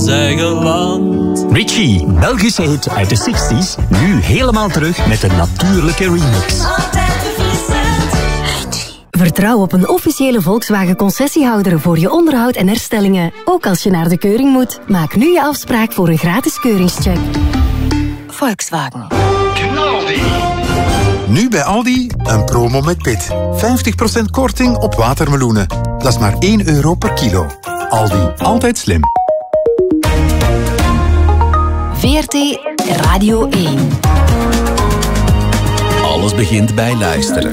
ons eigen land. Richie, Belgische hit uit de 60s, nu helemaal terug met een natuurlijke remix. Vertrouw op een officiële Volkswagen-concessiehouder voor je onderhoud en herstellingen. Ook als je naar de keuring moet. Maak nu je afspraak voor een gratis keuringscheck. Volkswagen. Knaldi. Nu bij Aldi een promo met pit. 50% korting op watermeloenen. Dat is maar €1 per kilo. Aldi, altijd slim. VRT Radio 1. Alles begint bij luisteren.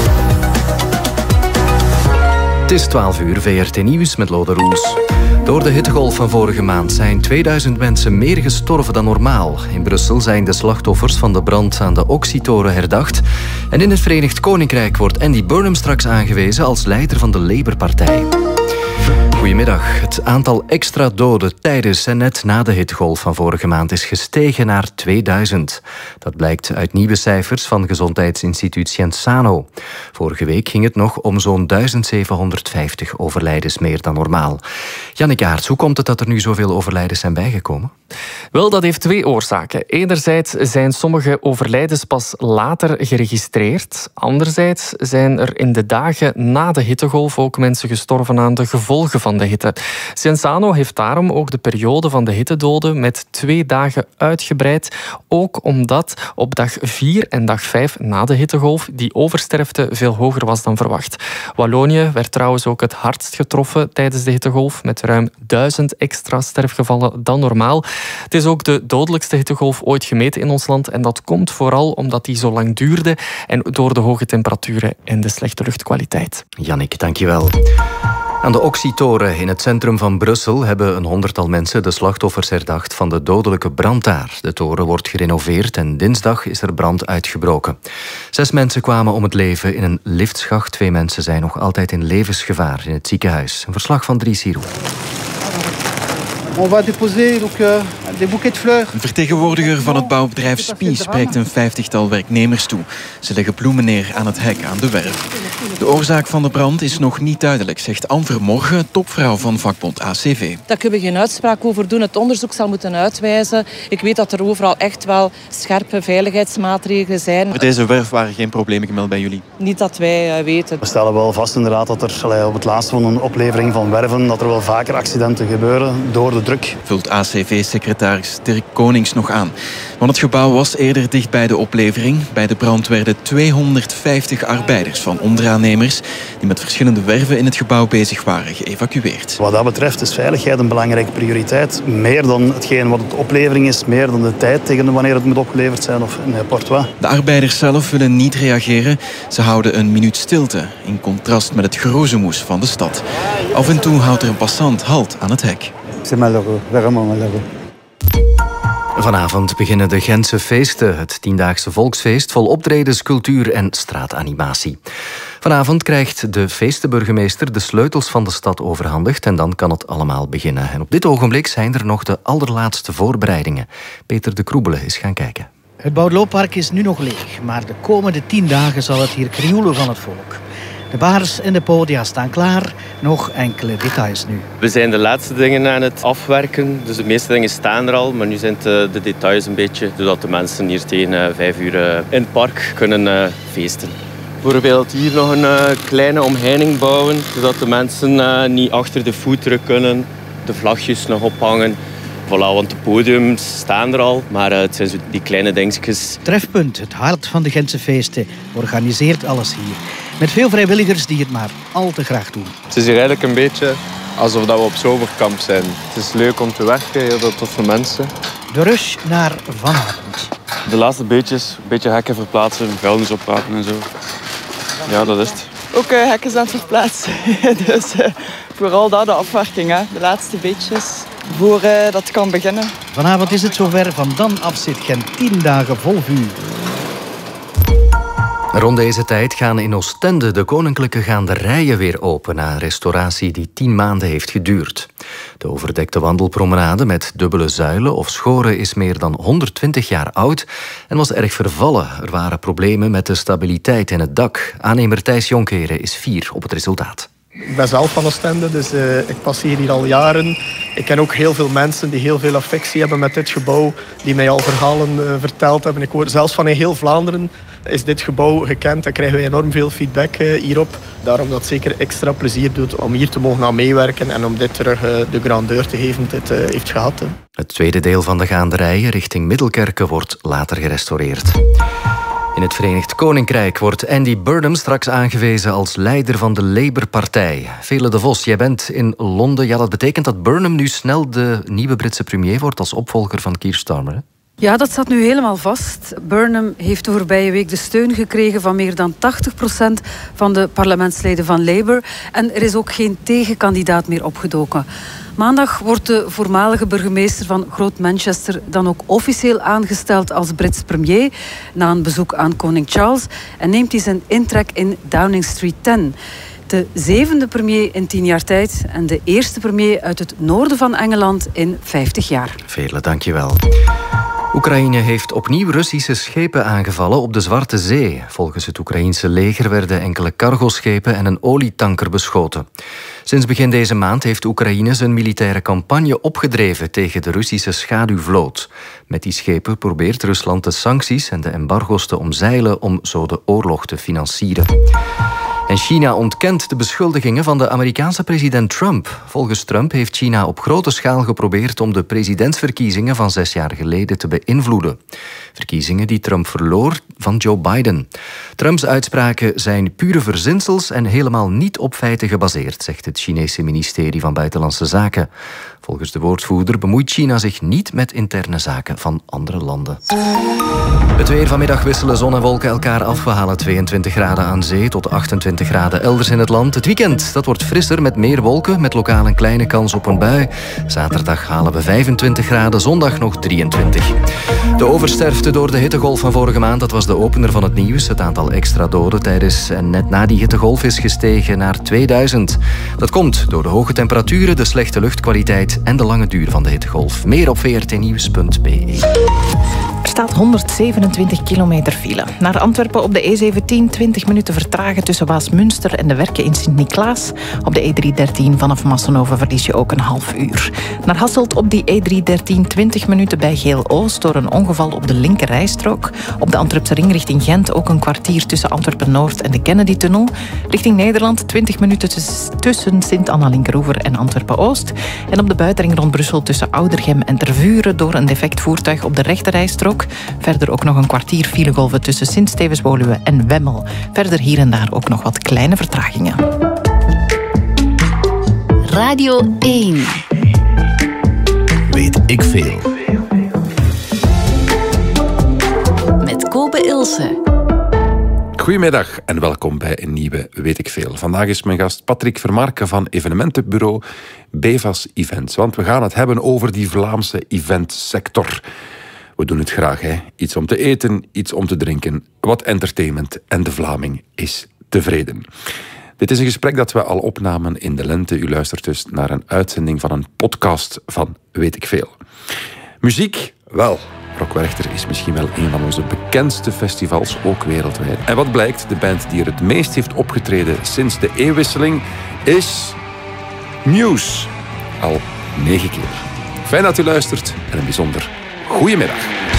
Het is 12 uur, VRT Nieuws met Lode Roels. Door de hittegolf van vorige maand zijn 2000 mensen meer gestorven dan normaal. In Brussel zijn de slachtoffers van de brand aan de Oxy-toren herdacht. En in het Verenigd Koninkrijk wordt Andy Burnham straks aangewezen als leider van de Labour-partij. Goedemiddag. Het aantal extra doden tijdens en net na de hittegolf van vorige maand is gestegen naar 2000. Dat blijkt uit nieuwe cijfers van gezondheidsinstituut Cienzano. Vorige week ging het nog om zo'n 1750 overlijdens meer dan normaal. Jannik Aerts, hoe komt het dat er nu zoveel overlijdens zijn bijgekomen? Wel, dat heeft twee oorzaken. Enerzijds zijn sommige overlijdens pas later geregistreerd. Anderzijds zijn er in de dagen na de hittegolf ook mensen gestorven aan de gevolgen van de hitte. Cienzano heeft daarom ook de periode van de hittedoden met 2 dagen uitgebreid. Ook omdat op dag 4 en dag 5 na de hittegolf die oversterfte veel hoger was dan verwacht. Wallonië werd trouwens ook het hardst getroffen tijdens de hittegolf met ruim 1000 extra sterfgevallen dan normaal. Het is ook de dodelijkste hittegolf ooit gemeten in ons land en dat komt vooral omdat die zo lang duurde en door de hoge temperaturen en de slechte luchtkwaliteit. Jannik, dankjewel. Aan de Oxy-toren in het centrum van Brussel hebben een 100-tal mensen de slachtoffers herdacht van de dodelijke brand daar. De toren wordt gerenoveerd en dinsdag is er brand uitgebroken. 6 mensen kwamen om het leven in een liftschacht. 2 mensen zijn nog altijd in levensgevaar in het ziekenhuis. Een verslag van Dries Sirou. On va déposer donc des bouquets de fleurs. Een vertegenwoordiger van het bouwbedrijf Spie spreekt een 50-tal werknemers toe. Ze leggen bloemen neer aan het hek aan de werf. De oorzaak van de brand is nog niet duidelijk, zegt Anne Vermorgen, topvrouw van vakbond ACV. Daar kunnen we geen uitspraak over doen. Het onderzoek zal moeten uitwijzen. Ik weet dat er overal echt wel scherpe veiligheidsmaatregelen zijn. Voor deze werf waren geen problemen gemeld bij jullie? Niet dat wij weten. We stellen wel vast inderdaad dat er op het laatste van een oplevering van werven dat er wel vaker accidenten gebeuren door de druk. Vult ACV-secretaris Dirk Konings nog aan. Want het gebouw was eerder dicht bij de oplevering. Bij de brand werden 250 arbeiders van onderaannemers die met verschillende werven in het gebouw bezig waren geëvacueerd. Wat dat betreft is veiligheid een belangrijke prioriteit. Meer dan hetgeen wat de oplevering is, meer dan de tijd tegen wanneer het moet opgeleverd zijn of in Portois. De arbeiders zelf willen niet reageren. Ze houden een minuut stilte, in contrast met het geroezemoes van de stad. Af en toe houdt er een passant halt aan het hek. C'est malheureux, vraiment malheureux. Vanavond beginnen de Gentse feesten, het 10-daagse volksfeest, vol optredens, cultuur en straatanimatie. Vanavond krijgt de feestenburgemeester de sleutels van de stad overhandigd en dan kan het allemaal beginnen. En op dit ogenblik zijn er nog de allerlaatste voorbereidingen. Peter de Kroebele is gaan kijken. Het Boudelooppark is nu nog leeg, maar de komende 10 dagen zal het hier krioelen van het volk. De bars en de podia staan klaar. Nog enkele details nu. We zijn de laatste dingen aan het afwerken. Dus de meeste dingen staan er al. Maar nu zijn de details een beetje... zodat de mensen hier tegen 5 uur in het park kunnen feesten. Bijvoorbeeld hier nog een kleine omheining bouwen. Zodat de mensen niet achter de foodtruck kunnen. De vlagjes nog ophangen. Voilà, want de podiums staan er al, maar het zijn zo die kleine dingetjes. Trefpunt, het hart van de Gentse feesten, organiseert alles hier. Met veel vrijwilligers die het maar al te graag doen. Het is hier eigenlijk een beetje alsof we op zomerkamp zijn. Het is leuk om te werken, heel veel toffe mensen. De rush naar vanavond. De laatste beetjes, een beetje hekken verplaatsen, vuilnis oprapen en zo. Ja, dat is het. Ook hekken aan het verplaatsen. Dus vooral dat, de afwerking, hè. De laatste beetjes. Voor dat kan beginnen. Vanavond is het zover. Van dan af zit Gent 10 dagen vol vuur. Rond deze tijd gaan in Oostende de koninklijke gaanderijen weer open na een restauratie die 10 maanden heeft geduurd. De overdekte wandelpromenade met dubbele zuilen of schoren is meer dan 120 jaar oud en was erg vervallen. Er waren problemen met de stabiliteit in het dak. Aannemer Thijs Jonkeren is fier op het resultaat. Ik ben zelf van Oostende, dus ik passeer hier al jaren. Ik ken ook heel veel mensen die heel veel affectie hebben met dit gebouw, die mij al verhalen verteld hebben. Ik hoor zelfs van in heel Vlaanderen is dit gebouw gekend. Daar krijgen we enorm veel feedback hierop. Daarom dat het zeker extra plezier doet om hier te mogen aan meewerken en om dit terug de grandeur te geven dit heeft gehad. Het tweede deel van de gaanderij richting Middelkerke wordt later gerestaureerd. In het Verenigd Koninkrijk wordt Andy Burnham straks aangewezen als leider van de Labour-partij. Vele de Vos, jij bent in Londen. Ja, dat betekent dat Burnham nu snel de nieuwe Britse premier wordt als opvolger van Keir Starmer, hè? Ja, dat staat nu helemaal vast. Burnham heeft de voorbije week de steun gekregen van meer dan 80% van de parlementsleden van Labour. En er is ook geen tegenkandidaat meer opgedoken. Maandag wordt de voormalige burgemeester van Groot Manchester dan ook officieel aangesteld als Brits premier na een bezoek aan koning Charles en neemt hij zijn intrek in Downing Street 10. De 7e premier in 10 jaar tijd en de eerste premier uit het noorden van Engeland in 50 jaar. Vele, dankjewel. Oekraïne heeft opnieuw Russische schepen aangevallen op de Zwarte Zee. Volgens het Oekraïense leger werden enkele cargoschepen en een olietanker beschoten. Sinds begin deze maand heeft Oekraïne zijn militaire campagne opgedreven tegen de Russische schaduwvloot. Met die schepen probeert Rusland de sancties en de embargo's te omzeilen om zo de oorlog te financieren. En China ontkent de beschuldigingen van de Amerikaanse president Trump. Volgens Trump heeft China op grote schaal geprobeerd om de presidentsverkiezingen van 6 jaar geleden te beïnvloeden. Verkiezingen die Trump verloor van Joe Biden. Trumps uitspraken zijn pure verzinsels en helemaal niet op feiten gebaseerd, zegt het Chinese ministerie van Buitenlandse Zaken. Volgens de woordvoerder bemoeit China zich niet met interne zaken van andere landen. Het weer vanmiddag wisselen zon en wolken elkaar af. We halen 22 graden aan zee tot 28 graden elders in het land. Het weekend dat wordt frisser met meer wolken, met lokaal een kleine kans op een bui. Zaterdag halen we 25 graden, zondag nog 23. De oversterfte door de hittegolf van vorige maand, dat was de opener van het nieuws. Het aantal extra doden tijdens en net na die hittegolf is gestegen naar 2000. Dat komt door de hoge temperaturen, de slechte luchtkwaliteit en de lange duur van de hittegolf. Meer op vrtnieuws.be. Er staat 127 kilometer file. Naar Antwerpen op de E17 20 minuten vertragen tussen Waasmunster en de Werken in Sint-Niklaas. Op de E313 vanaf Massenhoven verlies je ook een half uur. Naar Hasselt op die E313 20 minuten bij Geel-Oost door een ongeval op de linkerrijstrook. Op de Antwerpse ring richting Gent ook een kwartier tussen Antwerpen-Noord en de Kennedy-tunnel. Richting Nederland 20 minuten tussen Sint-Anna-Linkeroever en Antwerpen-Oost. En op de buitenring rond Brussel tussen Oudergem en Tervuren door een defect voertuig op de rechterrijstrook. Verder ook nog een kwartier filegolven tussen Sint-Stevens-Woluwe en Wemmel. Verder hier en daar ook nog wat kleine vertragingen. Radio 1. Weet ik veel. Met Kobe Ilse. Goedemiddag en welkom bij een nieuwe Weet ik veel. Vandaag is mijn gast Patrick Vermarken van evenementenbureau Bevas Events. Want we gaan het hebben over die Vlaamse eventsector. We doen het graag, hè. Iets om te eten, iets om te drinken, wat entertainment en de Vlaming is tevreden. Dit is een gesprek dat we al opnamen in de lente. U luistert dus naar een uitzending van een podcast van Weet ik veel. Muziek? Wel, Rock Werchter is misschien wel een van onze bekendste festivals, ook wereldwijd. En wat blijkt, de band die er het meest heeft opgetreden sinds de eeuwwisseling is Muse. Al 9 keer. Fijn dat u luistert en een bijzonder goedemiddag.